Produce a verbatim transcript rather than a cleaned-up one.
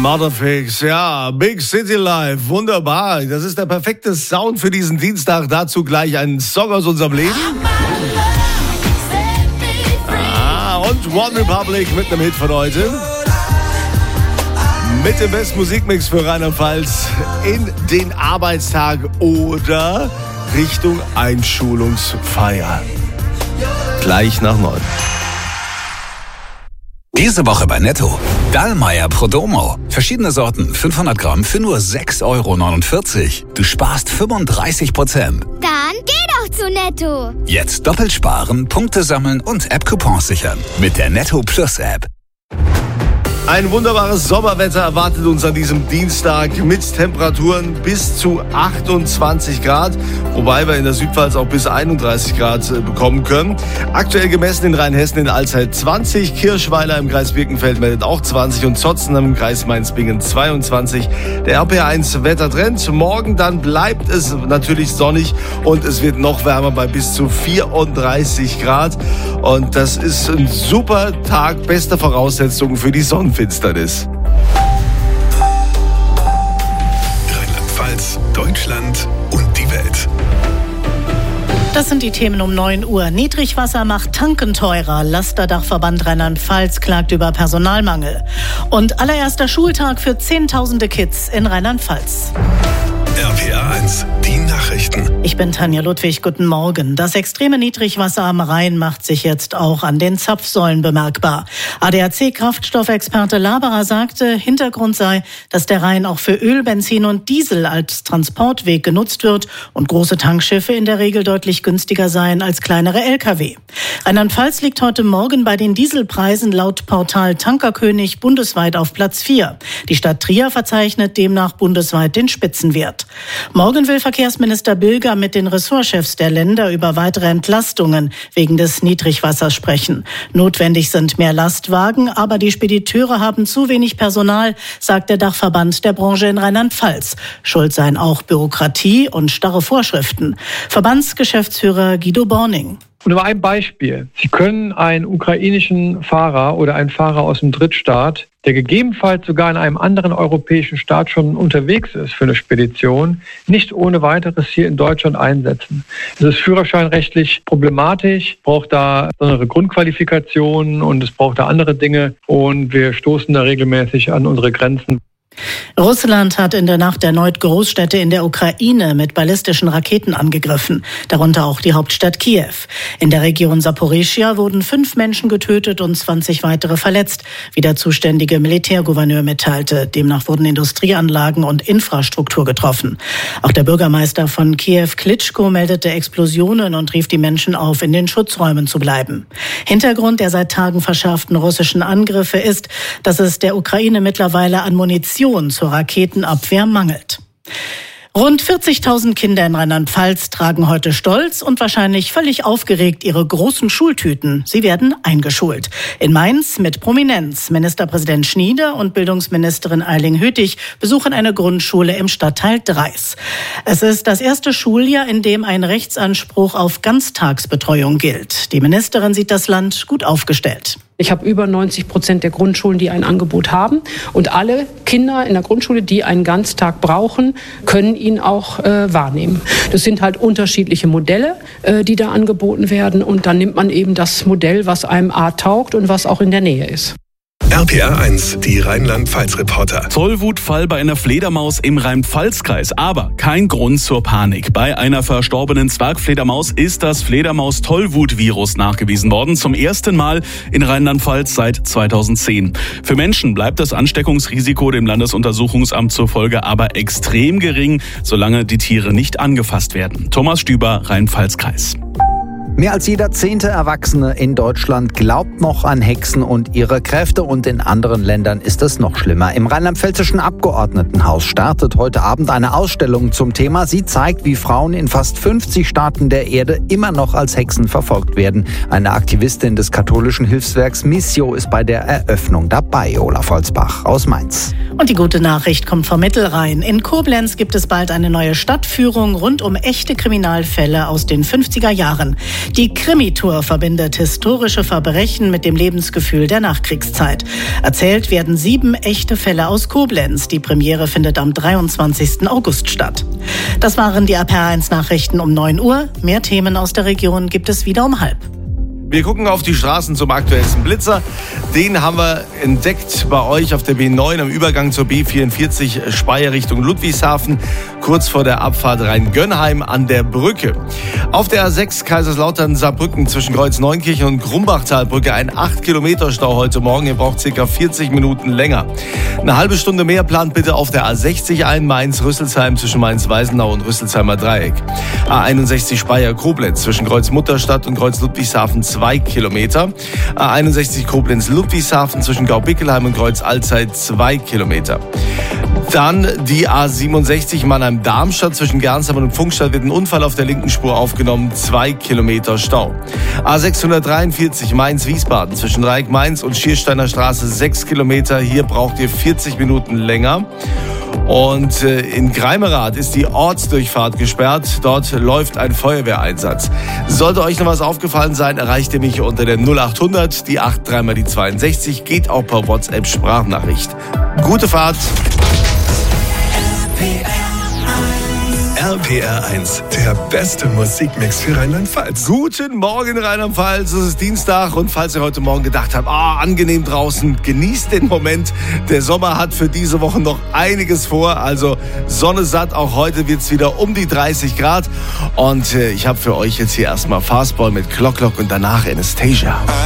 Motherfix, ja, Big City Life, wunderbar. Das ist der perfekte Sound für diesen Dienstag. Dazu gleich ein Song aus unserem Leben. Ah, und One Republic mit einem Hit von heute. Mit dem besten Musikmix für Rheinland-Pfalz in den Arbeitstag oder Richtung Einschulungsfeier. Gleich nach neun. Diese Woche bei Netto. Dallmayr Prodomo. Verschiedene Sorten, fünfhundert Gramm für nur sechs Euro neunundvierzig. Du sparst fünfunddreißig Prozent. Dann geh doch zu Netto. Jetzt doppelt sparen, Punkte sammeln und App-Coupons sichern. Mit der Netto Plus App. Ein wunderbares Sommerwetter erwartet uns an diesem Dienstag mit Temperaturen bis zu achtundzwanzig Grad, wobei wir in der Südpfalz auch bis einunddreißig Grad bekommen können. Aktuell gemessen in Rheinhessen in Alzey zwanzig, Kirschweiler im Kreis Birkenfeld meldet auch zwanzig und Zotzenham im Kreis Mainz-Bingen zweiundzwanzig. Der R P R eins Wettertrend. Morgen dann bleibt es natürlich sonnig und es wird noch wärmer bei bis zu vierunddreißig Grad. Und das ist ein super Tag, beste Voraussetzungen für die Sonnenfinsternis. Rheinland-Pfalz, Deutschland und die Welt. Das sind die Themen um neun Uhr. Niedrigwasser macht Tanken teurer. Lasterdachverband Rheinland-Pfalz klagt über Personalmangel. Und allererster Schultag für Zehntausende Kids in Rheinland-Pfalz. R P R eins, die Nachrichten. Ich bin Tanja Ludwig, guten Morgen. Das extreme Niedrigwasser am Rhein macht sich jetzt auch an den Zapfsäulen bemerkbar. A D A C-Kraftstoffexperte Laberer sagte, Hintergrund sei, dass der Rhein auch für Öl, Benzin und Diesel als Transportweg genutzt wird und große Tankschiffe in der Regel deutlich günstiger seien als kleinere L K W. Rheinland-Pfalz liegt heute Morgen bei den Dieselpreisen laut Portal Tankerkönig bundesweit auf Platz vier. Die Stadt Trier verzeichnet demnach bundesweit den Spitzenwert. Morgen will Verkehrsminister Bilger mit den Ressortchefs der Länder über weitere Entlastungen wegen des Niedrigwassers sprechen. Notwendig sind mehr Lastwagen, aber die Spediteure haben zu wenig Personal, sagt der Dachverband der Branche in Rheinland-Pfalz. Schuld seien auch Bürokratie und starre Vorschriften. Verbandsgeschäftsführer Guido Borning. Und nur ein Beispiel. Sie können einen ukrainischen Fahrer oder einen Fahrer aus dem Drittstaat, der gegebenenfalls sogar in einem anderen europäischen Staat schon unterwegs ist für eine Spedition, nicht ohne weiteres hier in Deutschland einsetzen. Es ist führerscheinrechtlich problematisch, braucht da besondere Grundqualifikationen und es braucht da andere Dinge und wir stoßen da regelmäßig an unsere Grenzen. Russland hat in der Nacht erneut Großstädte in der Ukraine mit ballistischen Raketen angegriffen, darunter auch die Hauptstadt Kiew. In der Region Saporischschja wurden fünf Menschen getötet und zwanzig weitere verletzt, wie der zuständige Militärgouverneur mitteilte. Demnach wurden Industrieanlagen und Infrastruktur getroffen. Auch der Bürgermeister von Kiew, Klitschko, meldete Explosionen und rief die Menschen auf, in den Schutzräumen zu bleiben. Hintergrund der seit Tagen verschärften russischen Angriffe ist, dass es der Ukraine mittlerweile an Munition zur Raketenabwehr mangelt. Rund vierzigtausend Kinder in Rheinland-Pfalz tragen heute stolz und wahrscheinlich völlig aufgeregt ihre großen Schultüten. Sie werden eingeschult. In Mainz mit Prominenz. Ministerpräsident Schnieder und Bildungsministerin Eiling-Hüttich besuchen eine Grundschule im Stadtteil Dreis. Es ist das erste Schuljahr, in dem ein Rechtsanspruch auf Ganztagsbetreuung gilt. Die Ministerin sieht das Land gut aufgestellt. Ich habe über neunzig Prozent der Grundschulen, die ein Angebot haben. Und alle Kinder in der Grundschule, die einen Ganztag brauchen, können ihn auch äh, wahrnehmen. Das sind halt unterschiedliche Modelle, äh, die da angeboten werden. Und dann nimmt man eben das Modell, was einem A taugt und was auch in der Nähe ist. R P R eins, die Rheinland-Pfalz-Reporter. Tollwutfall bei einer Fledermaus im Rhein-Pfalz-Kreis. Aber kein Grund zur Panik. Bei einer verstorbenen Zwergfledermaus ist das Fledermaus-Tollwut-Virus nachgewiesen worden. Zum ersten Mal in Rheinland-Pfalz seit zweitausendzehn. Für Menschen bleibt das Ansteckungsrisiko dem Landesuntersuchungsamt zufolge aber extrem gering, solange die Tiere nicht angefasst werden. Thomas Stüber, Rhein-Pfalz-Kreis. Mehr als jeder zehnte Erwachsene in Deutschland glaubt noch an Hexen und ihre Kräfte und in anderen Ländern ist es noch schlimmer. Im rheinland-pfälzischen Abgeordnetenhaus startet heute Abend eine Ausstellung zum Thema. Sie zeigt, wie Frauen in fast fünfzig Staaten der Erde immer noch als Hexen verfolgt werden. Eine Aktivistin des katholischen Hilfswerks Missio ist bei der Eröffnung dabei. Olaf Holzbach aus Mainz. Und die gute Nachricht kommt vom Mittelrhein. In Koblenz gibt es bald eine neue Stadtführung rund um echte Kriminalfälle aus den fünfziger Jahren. Die Krimi-Tour verbindet historische Verbrechen mit dem Lebensgefühl der Nachkriegszeit. Erzählt werden sieben echte Fälle aus Koblenz. Die Premiere findet am dreiundzwanzigsten August statt. Das waren die R P R eins Nachrichten um neun Uhr. Mehr Themen aus der Region gibt es wieder um halb. Wir gucken auf die Straßen zum aktuellsten Blitzer. Den haben wir entdeckt bei euch auf der B neun am Übergang zur B vierundvierzig Speyer Richtung Ludwigshafen, kurz vor der Abfahrt Rhein-Gönnheim an der Brücke. Auf der A sechs Kaiserslautern-Saarbrücken zwischen Kreuz-Neunkirchen und Grumbachtalbrücke ein acht Kilometer Stau heute Morgen. Ihr braucht ca. vierzig Minuten länger. Eine halbe Stunde mehr plant bitte auf der A sechzig ein, Mainz-Rüsselsheim zwischen Mainz-Weisenau und Rüsselsheimer Dreieck. A einundsechzig Speyer-Koblenz zwischen Kreuz-Mutterstadt und Kreuz-Ludwigshafen zwei Kilometer. A einundsechzig Koblenz-Ludwigshafen zwischen Gaubickelheim und Kreuz-Alzey zwei Kilometer. Dann die A siebenundsechzig Mannheim-Darmstadt zwischen Gernsheim und Pfungstadt wird ein Unfall auf der linken Spur aufgenommen, zwei Kilometer Stau. A sechshundertdreiundvierzig Mainz-Wiesbaden zwischen Dreieck-Mainz und Schiersteiner Straße sechs Kilometer. Hier braucht ihr vierzig Minuten länger. Und äh, in Greimerath ist die Ortsdurchfahrt gesperrt. Dort läuft ein Feuerwehreinsatz. Sollte euch noch was aufgefallen sein, erreicht ihr mich unter der null achthundert, die acht drei mal die zweiundsechzig. Geht auch per WhatsApp-Sprachnachricht. Gute Fahrt. R P R eins, der beste Musikmix für Rheinland-Pfalz. Guten Morgen, Rheinland-Pfalz. Es ist Dienstag und falls ihr heute Morgen gedacht habt, ah, angenehm draußen, genießt den Moment. Der Sommer hat für diese Woche noch einiges vor. Also Sonne satt, auch heute wird es wieder um die dreißig Grad. Und äh, ich habe für euch jetzt hier erstmal Fastball mit Clock Clock und danach Anastasia.